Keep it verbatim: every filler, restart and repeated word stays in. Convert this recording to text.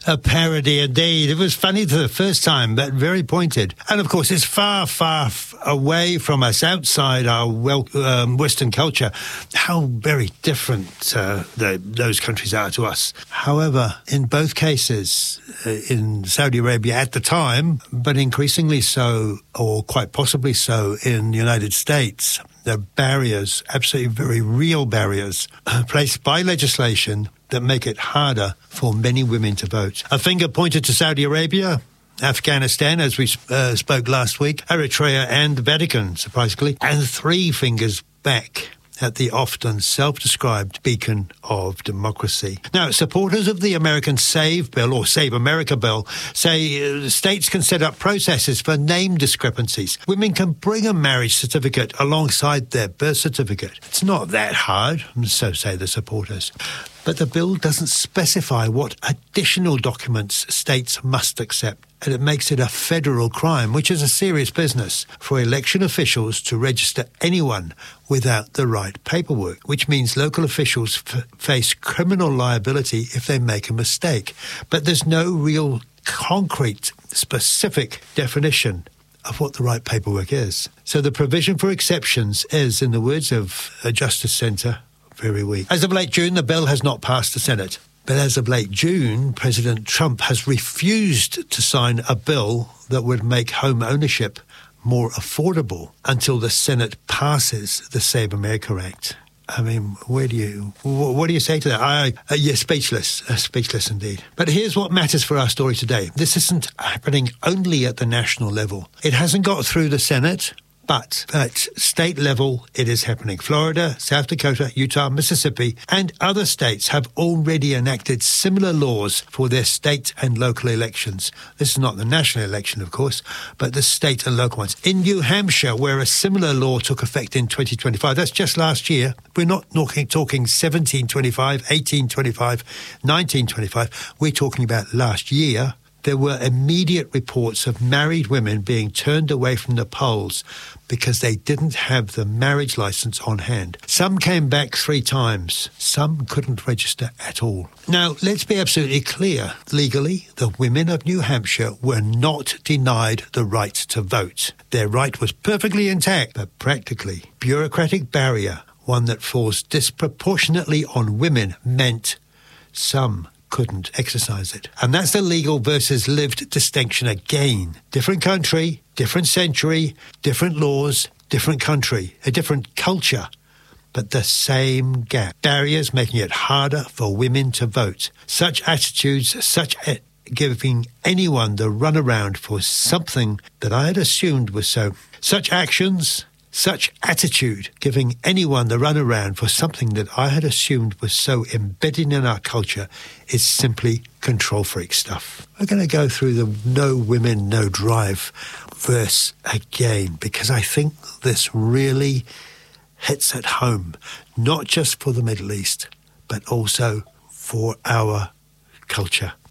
A parody indeed. It was funny for the first time, but very pointed. And of course, it's far, far f- away from us, outside our well, um, Western culture, how very different uh, the, those countries are to us. However, in both cases, uh, in Saudi Arabia at the time, but increasingly so, or quite possibly so, in the United States, the barriers, absolutely very real barriers, placed by legislation that make it harder for many women to vote. A finger pointed to Saudi Arabia, Afghanistan, as we uh, spoke last week, Eritrea and the Vatican, surprisingly, and three fingers back at the often self-described beacon of democracy. Now, supporters of the American Save Bill, or Save America Bill, say uh, states can set up processes for name discrepancies. Women can bring a marriage certificate alongside their birth certificate. It's not that hard, so say the supporters. But the bill doesn't specify what additional documents states must accept, and it makes it a federal crime, which is a serious business, for election officials to register anyone without the right paperwork, which means local officials f- face criminal liability if they make a mistake. But there's no real concrete, specific definition of what the right paperwork is. So the provision for exceptions is, in the words of a Justice Centre, very weak. As of late June, the bill has not passed the Senate. But as of late June, President Trump has refused to sign a bill that would make home ownership more affordable until the Senate passes the Save America Act. I mean, where do you, what do you say to that? I, uh, you're speechless, uh, speechless indeed. But here's what matters for our story today. This isn't happening only at the national level. It hasn't got through the Senate, but at state level, it is happening. Florida, South Dakota, Utah, Mississippi, and other states have already enacted similar laws for their state and local elections. This is not the national election, of course, but the state and local ones. In New Hampshire, where a similar law took effect in twenty twenty-five, that's just last year, we're not talking, talking seventeen twenty-five, eighteen twenty-five, nineteen twenty-five, we're talking about last year. There were immediate reports of married women being turned away from the polls because they didn't have the marriage license on hand. Some came back three times. Some couldn't register at all. Now, let's be absolutely clear. Legally, the women of New Hampshire were not denied the right to vote. Their right was perfectly intact, but practically, bureaucratic barrier, one that falls disproportionately on women, meant some couldn't exercise it. And that's the legal versus lived distinction again. Different country, different century, different laws, different country, a different culture, but the same gap. Barriers making it harder for women to vote. Such attitudes, such a- giving anyone the runaround for something that I had assumed was so. Such actions, such attitude, giving anyone the runaround for something that I had assumed was so embedded in our culture, is simply control freak stuff. We're going to go through the no women, no drive verse again, because I think this really hits at home, not just for the Middle East, but also for our culture.